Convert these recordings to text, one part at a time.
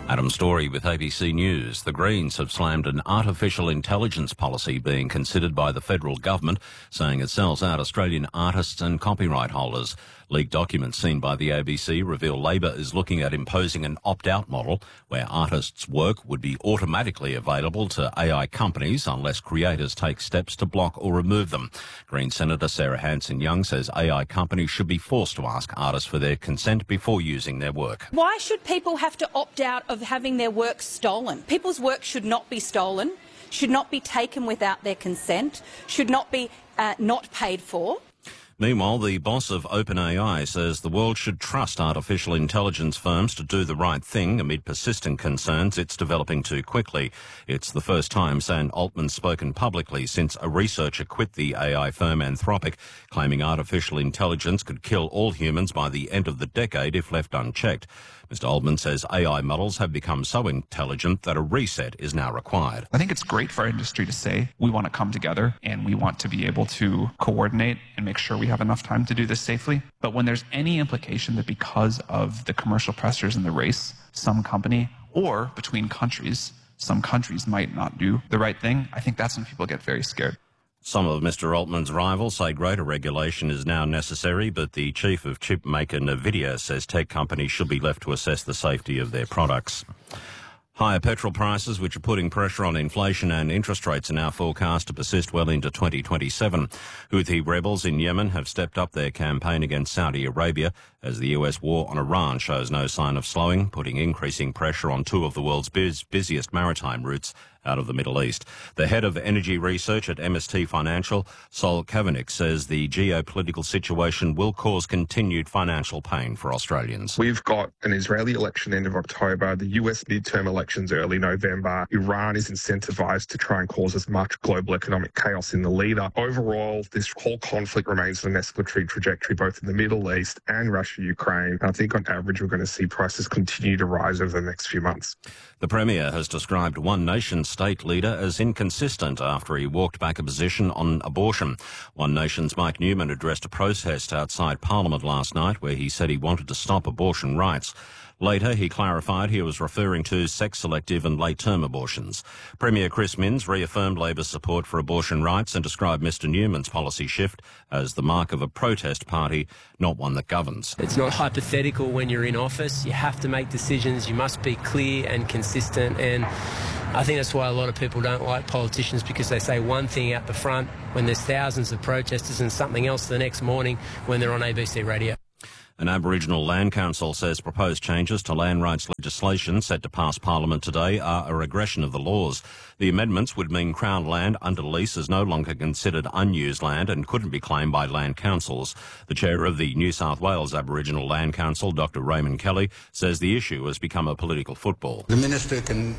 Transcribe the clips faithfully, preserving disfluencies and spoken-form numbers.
Adam Story with A B C News. The Greens have slammed an artificial intelligence policy being considered by the federal government, saying it sells out Australian artists and copyright holders. Leaked documents seen by the A B C reveal Labor is looking at imposing an opt-out model where artists' work would be automatically available to A I companies unless creators take steps to block or remove them. Green Senator Sarah Hanson-Young says A I companies should be forced to ask artists for their consent before using their work. Why should people have to opt out of having their work stolen? People's work should not be stolen, should not be taken without their consent, should not be uh, not paid for. Meanwhile, the boss of OpenAI says the world should trust artificial intelligence firms to do the right thing amid persistent concerns it's developing too quickly. It's the first time Sam Altman's spoken publicly since a researcher quit the A I firm Anthropic, claiming artificial intelligence could kill all humans by the end of the decade if left unchecked. Mister Altman says A I models have become so intelligent that a reset is now required. I think it's great for our industry to say we want to come together and we want to be able to coordinate and make sure we have enough time to do this safely. But when there's any implication that because of the commercial pressures in the race, some company or between countries, some countries might not do the right thing, I think that's when people get very scared. Some of Mister Altman's rivals say greater regulation is now necessary, but the chief of chip maker Nvidia says tech companies should be left to assess the safety of their products. Higher petrol prices, which are putting pressure on inflation and interest rates, are now forecast to persist well into twenty twenty-seven. Houthi rebels in Yemen have stepped up their campaign against Saudi Arabia as the U S war on Iran shows no sign of slowing, putting increasing pressure on two of the world's biz- busiest maritime routes out of the Middle East. The head of energy research at M S T Financial, Sol Kavanagh, says the geopolitical situation will cause continued financial pain for Australians. We've got an Israeli election end of October, the U S midterm elections early November. Iran is incentivized to try and cause as much global economic chaos in the leader. Overall, this whole conflict remains on an escalatory trajectory both in the Middle East and Russia, Ukraine. I think on average we're going to see prices continue to rise over the next few months. The Premier has described One Nation state leader as inconsistent after he walked back a position on abortion. One Nation's Mike Newman addressed a protest outside Parliament last night where he said he wanted to stop abortion rights. Later, he clarified he was referring to sex-selective and late-term abortions. Premier Chris Minns reaffirmed Labor's support for abortion rights and described Mister Newman's policy shift as the mark of a protest party, not one that governs. It's not hypothetical when you're in office. You have to make decisions. You must be clear and consistent. And I think that's why a lot of people don't like politicians, because they say one thing out the front when there's thousands of protesters and something else the next morning when they're on A B C radio. An Aboriginal Land Council says proposed changes to land rights legislation set to pass Parliament today are a regression of the laws. The amendments would mean Crown land under lease is no longer considered unused land and couldn't be claimed by land councils. The chair of the New South Wales Aboriginal Land Council, Doctor Raymond Kelly, says the issue has become a political football. The minister can,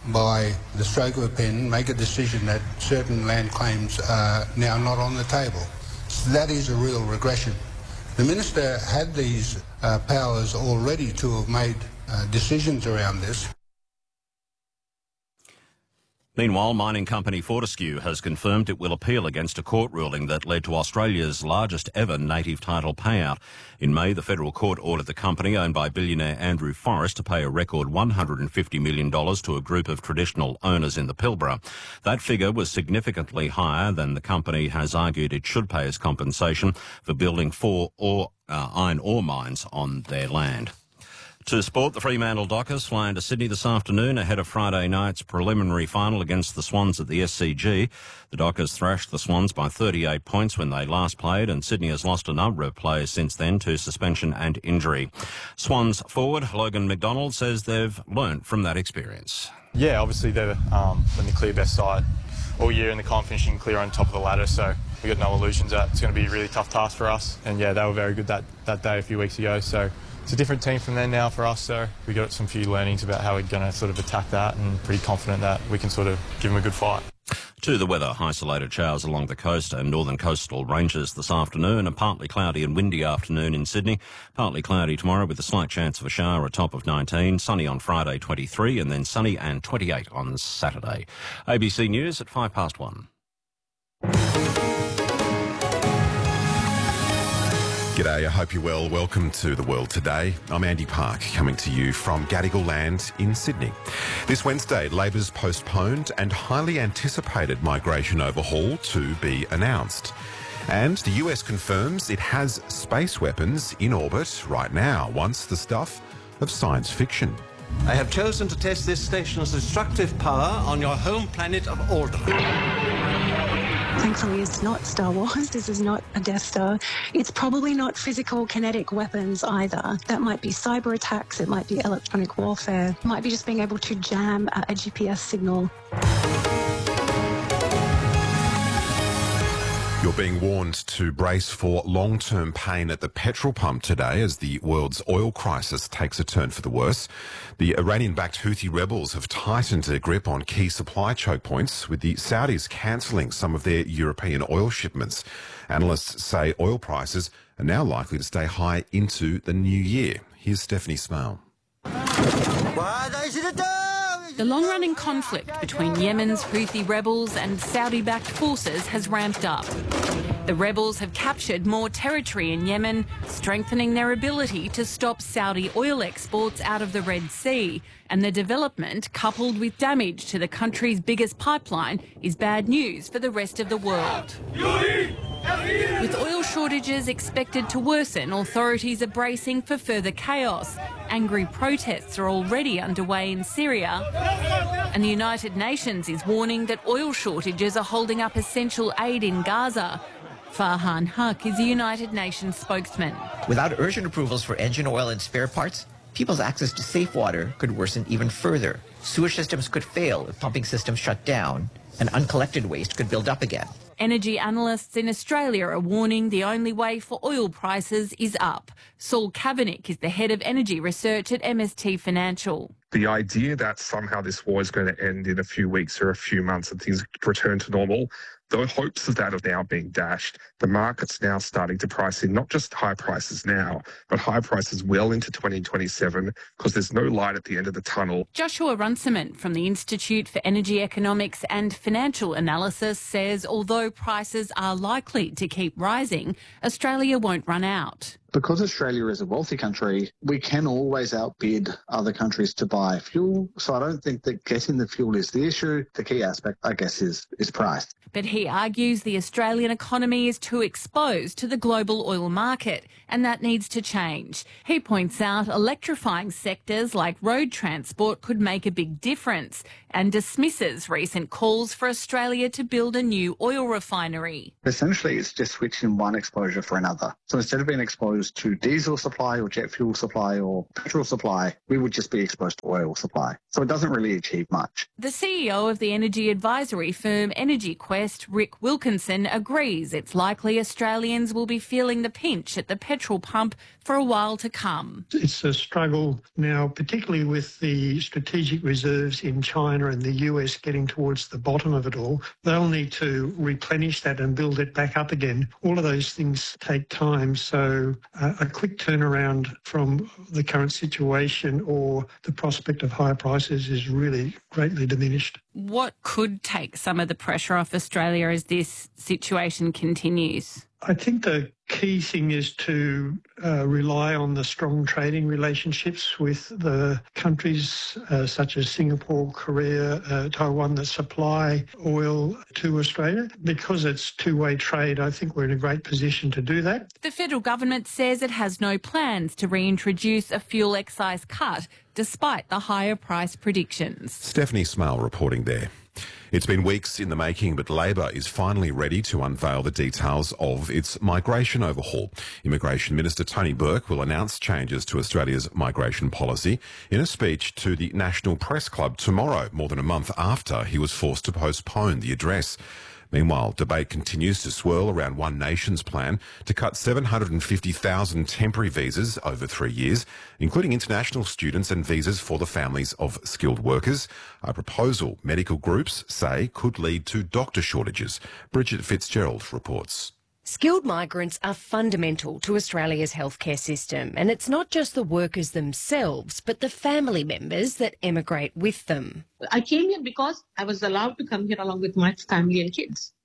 by the stroke of a pen, make a decision that certain land claims are now not on the table. So that is a real regression. The minister had these uh, powers already to have made uh, decisions around this. Meanwhile, mining company Fortescue has confirmed it will appeal against a court ruling that led to Australia's largest ever native title payout. In May, the federal court ordered the company, owned by billionaire Andrew Forrest, to pay a record one hundred fifty million dollars to a group of traditional owners in the Pilbara. That figure was significantly higher than the company has argued it should pay as compensation for building four ore, uh, iron ore mines on their land. To sport, the Fremantle Dockers fly into Sydney this afternoon ahead of Friday night's preliminary final against the Swans at the S C G. The Dockers thrashed the Swans by thirty-eight points when they last played, and Sydney has lost a number of players since then to suspension and injury. Swans forward Logan McDonald says they've learnt from that experience. Yeah, obviously they're um, been the clear best side all year in the comp, finishing clear on top of the ladder, so we've got no illusions that it's going to be a really tough task for us. And yeah, they were very good that, that day a few weeks ago, so it's a different team from then now for us, so we got some few learnings about how we're going to sort of attack that, and pretty confident that we can sort of give them a good fight. To the weather, isolated showers along the coast and northern coastal ranges this afternoon, a partly cloudy and windy afternoon in Sydney. Partly cloudy tomorrow with a slight chance of a shower, a top of nineteen. Sunny on Friday, twenty-three, and then sunny and twenty-eight on Saturday. A B C News at five past one. G'day, I hope you're well. Welcome to The World Today. I'm Andy Park, coming to you from Gadigal Land in Sydney. This Wednesday, Labor's postponed and highly anticipated migration overhaul to be announced. And the U S confirms it has space weapons in orbit right now, once the stuff of science fiction. I have chosen to test this station's destructive power on your home planet of Alderaan. Thankfully, it's not Star Wars. This is not a Death Star. It's probably not physical kinetic weapons either. That might be cyber attacks. It might be electronic warfare. It might be just being able to jam a G P S signal. You're being warned to brace for long-term pain at the petrol pump today as the world's oil crisis takes a turn for the worse. The Iranian-backed Houthi rebels have tightened their grip on key supply choke points, with the Saudis cancelling some of their European oil shipments. Analysts say oil prices are now likely to stay high into the new year. Here's Stephanie Smale. The long-running conflict between Yemen's Houthi rebels and Saudi-backed forces has ramped up. The rebels have captured more territory in Yemen, strengthening their ability to stop Saudi oil exports out of the Red Sea. And the development, coupled with damage to the country's biggest pipeline, is bad news for the rest of the world. With oil shortages expected to worsen, authorities are bracing for further chaos. Angry protests are already underway in Syria, and the United Nations is warning that oil shortages are holding up essential aid in Gaza. Farhan Haq is the United Nations spokesman. Without urgent approvals for engine oil and spare parts, people's access to safe water could worsen even further. Sewage systems could fail if pumping systems shut down, and uncollected waste could build up again. Energy analysts in Australia are warning the only way for oil prices is up. Saul Kavanagh is the head of energy research at M S T Financial. The idea that somehow this war is going to end in a few weeks or a few months and things return to normal, the hopes of that are now being dashed. The market's now starting to price in not just high prices now, but high prices well into twenty twenty-seven because there's no light at the end of the tunnel. Joshua Runciman from the Institute for Energy Economics and Financial Analysis says although prices are likely to keep rising, Australia won't run out. Because Australia is a wealthy country, we can always outbid other countries to buy fuel. So I don't think that getting the fuel is the issue. The key aspect, I guess, is, is price. But he argues the Australian economy is too exposed to the global oil market, and that needs to change. He points out electrifying sectors like road transport could make a big difference, and dismisses recent calls for Australia to build a new oil refinery. Essentially, it's just switching one exposure for another. So instead of being exposed to diesel supply or jet fuel supply or petrol supply, we would just be exposed to oil supply. So it doesn't really achieve much. The C E O of the energy advisory firm Energy Quest, Rick Wilkinson, agrees it's likely Australians will be feeling the pinch at the petrol pump for a while to come. It's a struggle now, particularly with the strategic reserves in China and the U S getting towards the bottom of it all. They'll need to replenish that and build it back up again. All of those things take time, so uh, a quick turnaround from the current situation or the prospect of higher prices is really greatly diminished. What could take some of the pressure off Australia as this situation continues? I think the key thing is to uh, rely on the strong trading relationships with the countries uh, such as Singapore, Korea, uh, Taiwan that supply oil to Australia. Because it's two-way trade, I think we're in a great position to do that. The federal government says it has no plans to reintroduce a fuel excise cut despite the higher price predictions. Stephanie Smale reporting there. It's been weeks in the making, but Labor is finally ready to unveil the details of its migration overhaul. Immigration Minister Tony Burke will announce changes to Australia's migration policy in a speech to the National Press Club tomorrow, more than a month after he was forced to postpone the address. Meanwhile, debate continues to swirl around One Nation's plan to cut seven hundred fifty thousand temporary visas over three years, including international students and visas for the families of skilled workers, a proposal medical groups say could lead to doctor shortages. Bridget Fitzgerald reports. Skilled migrants are fundamental to Australia's healthcare system, and it's not just the workers themselves, but the family members that emigrate with them. I came here because I was allowed to come here along with my family and kids.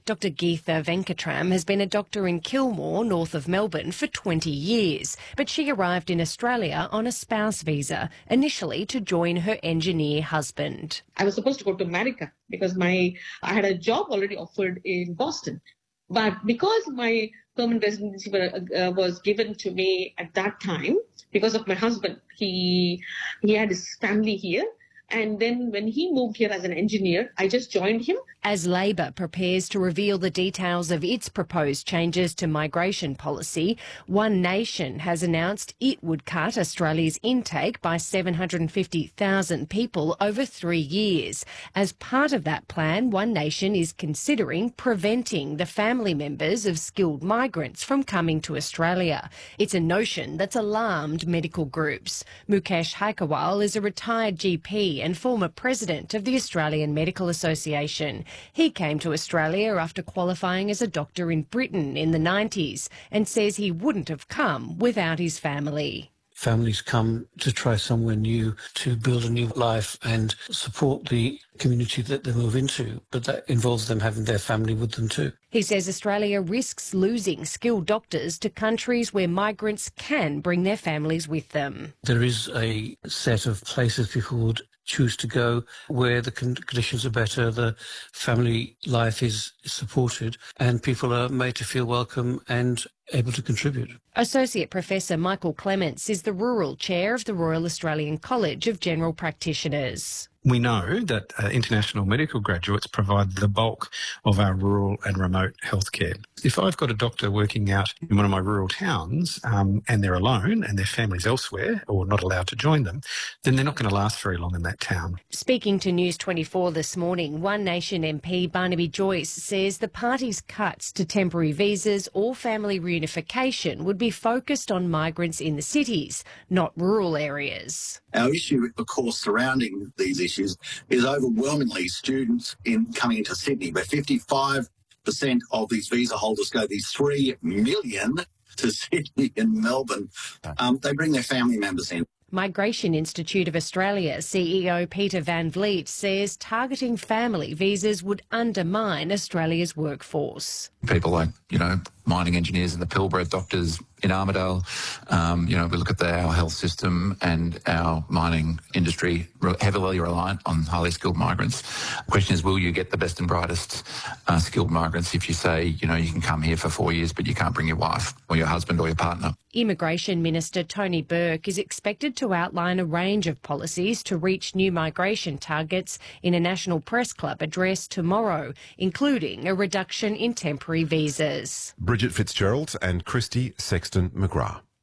Doctor Geetha Venkatram has been a doctor in Kilmore, north of Melbourne, for twenty years, but she arrived in Australia on a spouse visa, initially to join her engineer husband. I was supposed to go to America because my I had a job already offered in Boston. But because my permanent residency uh, was given to me at that time, because of my husband, he he had his family here. And then when he moved here as an engineer, I just joined him. As Labor prepares to reveal the details of its proposed changes to migration policy, One Nation has announced it would cut Australia's intake by seven hundred fifty thousand people over three years. As part of that plan, One Nation is considering preventing the family members of skilled migrants from coming to Australia. It's a notion that's alarmed medical groups. Mukesh Haikawal is a retired G P and former president of the Australian Medical Association. He came to Australia after qualifying as a doctor in Britain in the nineties and says he wouldn't have come without his family. Families come to try somewhere new, to build a new life and support the community that they move into, but that involves them having their family with them too. He says Australia risks losing skilled doctors to countries where migrants can bring their families with them. There is a set of places people would choose to go where the conditions are better, the family life is supported, and people are made to feel welcome and able to contribute. Associate Professor Michael Clements is the rural chair of the Royal Australian College of General Practitioners. We know that uh, international medical graduates provide the bulk of our rural and remote healthcare. If I've got a doctor working out in one of my rural towns um, and they're alone and their family's elsewhere or not allowed to join them, then they're not going to last very long in that town. Speaking to News twenty-four this morning, One Nation M P Barnaby Joyce says the party's cuts to temporary visas or family reunification would be focused on migrants in the cities, not rural areas. Our issue, of course, surrounding these issues is overwhelmingly students in coming into Sydney, where fifty-five percent of these visa holders go, these three million to Sydney and Melbourne. Um, they bring their family members in. Migration Institute of Australia C E O Peter Van Vliet says targeting family visas would undermine Australia's workforce. People like, you know, mining engineers in the Pilbara, doctors in Armidale. Um, you know, we look at the, our health system and our mining industry heavily reliant on highly skilled migrants. The question is, will you get the best and brightest uh, skilled migrants if you say, you know, you can come here for four years but you can't bring your wife or your husband or your partner? Immigration Minister Tony Burke is expected to outline a range of policies to reach new migration targets in a National Press Club address tomorrow, including a reduction in temporary visas. Bridget Fitzgerald and Christy Sexton McGrath.